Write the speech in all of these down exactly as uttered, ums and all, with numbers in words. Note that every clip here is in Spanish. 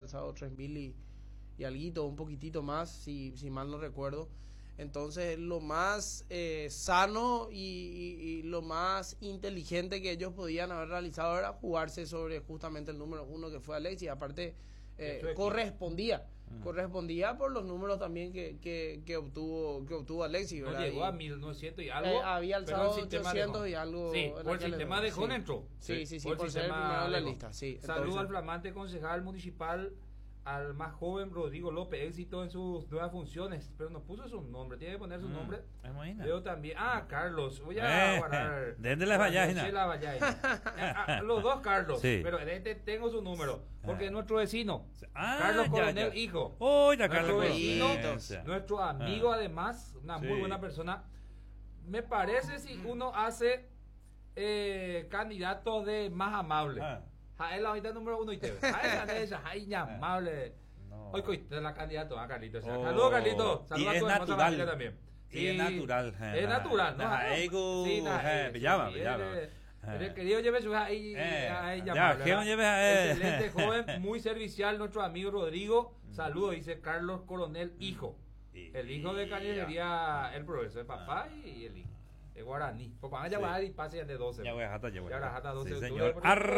alzado tres mil y, y alguito, un poquitito más, si, si mal no recuerdo. Entonces, lo más eh, sano y, y, y lo más inteligente que ellos podían haber realizado era jugarse sobre justamente el número uno que fue Alexis. Aparte, eh, correspondía, uh-huh. correspondía por los números también que, que, que obtuvo que obtuvo Alexis, ¿verdad? No llegó y, a mil novecientos y algo. Eh, había alzado ochocientos y algo. Sí, por el sistema de Jón entró. Sí, sí, sí, por, por ser el primero de la lista. Sí, saludo entonces, al flamante concejal municipal, al más joven Rodrigo López, éxito en sus nuevas funciones, pero no puso su nombre, tiene que poner su mm, nombre. Veo también, ah, Carlos, voy a eh, guardar. ¿Dónde las vallajinas? La vallaina. Los dos Carlos, sí. pero este tengo su número, porque ah. es nuestro vecino, ah, Carlos ya, Coronel, ya. hijo. Oh, ya, nuestro Carlos vecino, Coronel. nuestro amigo, ah. además, una sí. muy buena persona. Me parece si uno hace eh, candidato de más amable. Ah. Es la mitad número uno y te ve. Ay, esa, ay, amable. No. Hoy coiste la candidato a Carlitos. Oh. Saludos, Carlitos. Saludos y a tu hermosa familia también. Sí, y es natural. Es natural, ¿no? Sí, pillaba, pillaba. El querido lleve su ahí, ahí ya, eh. Excelente joven, muy servicial, nuestro amigo Rodrigo. Saludos, dice Carlos Coronel, hijo. El hijo de Calle sería el profesor, el papá y el hijo. De guaraní. Pues van a llevar y pase de doce. Ya voy a jata, ya voy a jata. doce sí, señor.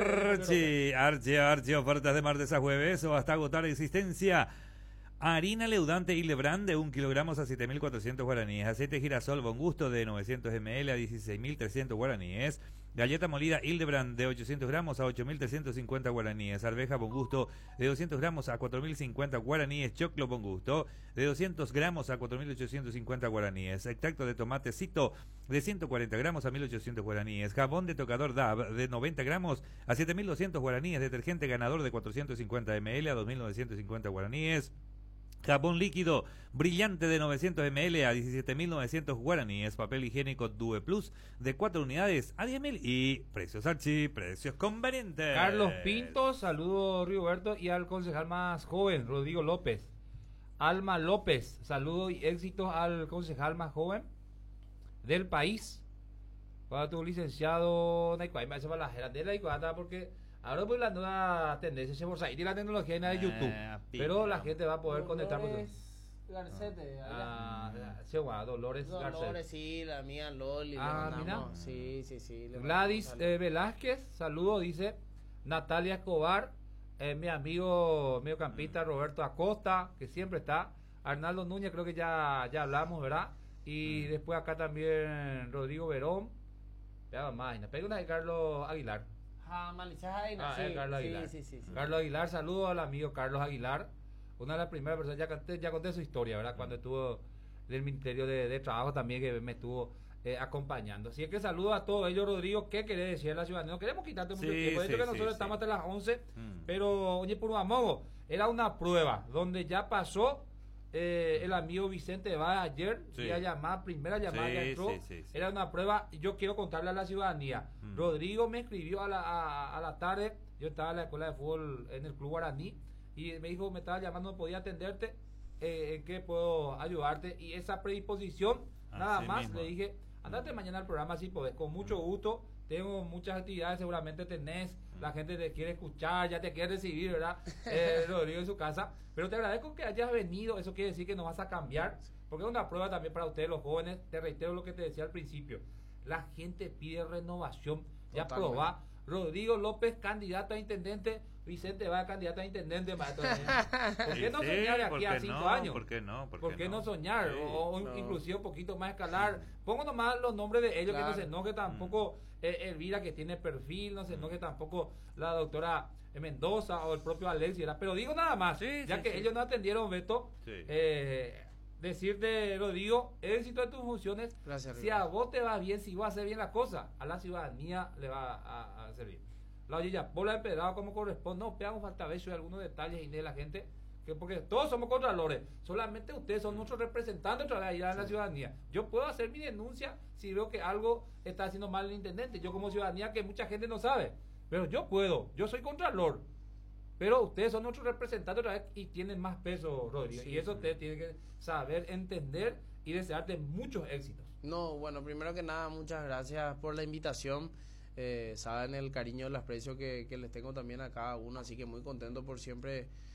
Archi, Archi, Archi, ofertas de martes a jueves o hasta agotar existencia. Harina leudante y Lebrán de un kilogramo a siete mil cuatrocientos guaraníes. Aceite girasol Bon Gusto de novecientos mililitros a dieciséis mil trescientos guaraníes. Galleta molida Hildebrand de ochocientos gramos a ocho mil trescientos cincuenta guaraníes. Arveja Bon Gusto de doscientos gramos a cuatro mil cincuenta guaraníes. Choclo Bon Gusto de doscientos gramos a cuatro mil ochocientos cincuenta guaraníes. Extracto de tomatecito de ciento cuarenta gramos a mil ochocientos guaraníes. Jabón de tocador D A B de noventa gramos a siete mil doscientos guaraníes. Detergente ganador de cuatrocientos cincuenta mililitros a dos mil novecientos cincuenta guaraníes. Jabón líquido brillante de novecientos mililitros a diecisiete mil novecientos guaraníes. Papel higiénico Due Plus de cuatro unidades a diez mil. Y precios Archi, precios convenientes. Carlos Pinto, saludo Rigoberto y al concejal más joven, Rodrigo López. Alma López, saludo y éxitos al concejal más joven del país. Para tu licenciado Naicuay, me hace para la gerandela y cuata porque... Ahora pues la nueva tendencia se por ahí y la tecnología y nada de YouTube, eh, pero la gente va a poder conectar con Garcete, ah, sí, bueno, Dolores Dolores, Garcete. sí, la mía Loli. Ah, mira. Sí, sí, sí. Gladys eh, Velázquez, saludo, dice Natalia Escobar, eh, mi amigo mediocampista Roberto Acosta, que siempre está. Arnaldo Núñez, creo que ya, ya hablamos, ¿verdad? Y mm. después acá también Rodrigo Verón. Ya más, pega una de Carlos Aguilar. Ah, ah sí, Carlos Aguilar. Sí, sí, sí, sí. Carlos Aguilar, saludo al amigo Carlos Aguilar, una de las primeras personas, ya conté, ya conté su historia, ¿verdad? Cuando estuvo del Ministerio de, de Trabajo también, que me estuvo eh, acompañando. Así es que saludo a todos ellos, Rodrigo. ¿Qué querés decir a la ciudadanía? No queremos quitarte mucho sí, tiempo. De hecho, sí, que nosotros sí, estamos sí. hasta las once, mm. pero, oye, por un amogo, era una prueba donde ya pasó. Eh, el amigo Vicente va ayer, sí. a llamar, primera llamada sí, ya entró, sí, sí, sí. Era una prueba. Yo quiero contarle a la ciudadanía. Mm. Rodrigo me escribió a la, a, a la tarde. Yo estaba en la escuela de fútbol en el Club Guaraní y me dijo, me estaba llamando, no podía atenderte, eh, en qué puedo ayudarte. Y esa predisposición, así nada más, mismo. Le dije, andate mm. mañana al programa si podés, con mucho mm. gusto. Tengo muchas actividades, seguramente tenés, mm. la gente te quiere escuchar, ya te quiere recibir, ¿verdad? Eh, Rodrigo en su casa. Pero te agradezco que hayas venido, eso quiere decir que no vas a cambiar, porque es una prueba también para ustedes los jóvenes. Te reitero lo que te decía al principio, la gente pide renovación, ya probá. Rodrigo López, candidato a intendente, Vicente va candidato a intendente, maestro. ¿Por qué no sí, soñar de aquí a cinco no, años? ¿Por qué no? ¿Por, ¿Por qué no, no soñar? Sí, o, o no. Inclusive un poquito más escalar. Pongo nomás los nombres de ellos, claro. Que no se enoje tampoco mm. eh, Elvira, que tiene perfil, no se enoje mm. tampoco la doctora Mendoza o el propio Alexis, ¿verdad? Pero digo nada más, sí, ya sí, que sí. ellos no atendieron, Beto, sí. eh, decirte, Rodrigo, éxito de tus funciones. Gracias, si a vos te va bien, si vas a hacer bien la cosa, a la ciudadanía le va a, a servir. La oye ya, bola de pedrado como corresponde, no pegamos falta beso y algunos detalles y de la gente, que porque todos somos contralores, solamente ustedes son nuestros representantes otra vez allá en la ciudadanía. Yo puedo hacer mi denuncia si veo que algo está haciendo mal el intendente, yo como ciudadanía que mucha gente no sabe, pero yo puedo, yo soy contralor. Pero ustedes son nuestros representantes otra vez y tienen más peso, Rodrigo. Sí, y eso sí. Ustedes tienen que saber, entender y desearte muchos éxitos. No, bueno, primero que nada, muchas gracias por la invitación. Eh, saben el cariño, el aprecio que, que les tengo también a cada uno. Así que muy contento por siempre